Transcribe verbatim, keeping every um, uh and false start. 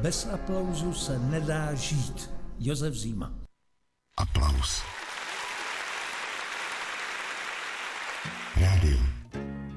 Bez aplauzu se nedá žít. Josef Zima. Aplaus. Rádio